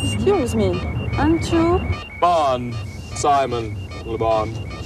Excuse me, aren't you? Bond, Simon Le Bon.